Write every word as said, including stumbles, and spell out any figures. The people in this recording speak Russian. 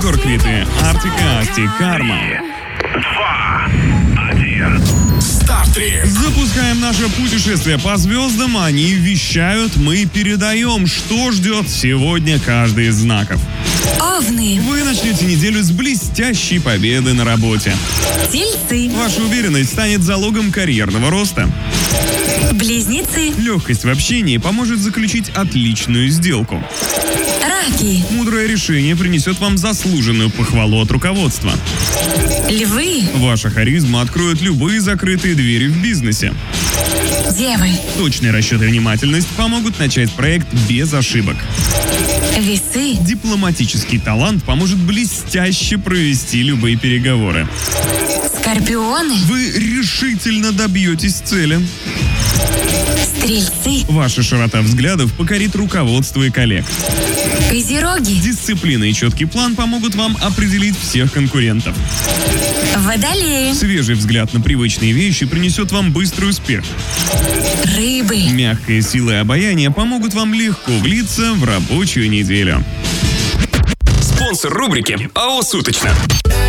Нью-Йорк, Риты, Артика, Асти, Карма. Два, один. Стартрек. Запускаем наше путешествие по звездам, они вещают, мы передаем, что ждет сегодня каждый из знаков. Овны, Вы начнете неделю с блестящей победы на работе. Тельцы, Ваша уверенность станет залогом карьерного роста. Близнецы, Легкость в общении поможет заключить отличную сделку. Раки, Мудрое решение принесет вам заслуженную похвалу от руководства. Львы, Ваша харизма откроет любые закрытые двери в бизнесе. Девы, Точный расчет и внимательность помогут начать проект без ошибок. Весы, Дипломатический талант поможет блестяще провести любые переговоры. Скорпионы, Вы решительно добьетесь цели. Стрельцы, Ваша широта взглядов покорит руководство и коллег. Козероги, Дисциплина и четкий план помогут вам определить всех конкурентов. Водолеи, Свежий взгляд на привычные вещи принесет вам быстрый успех. Рыбы. Мягкая сила и обаяние помогут вам легко влиться в рабочую неделю. Спонсор рубрики АО «Суточно».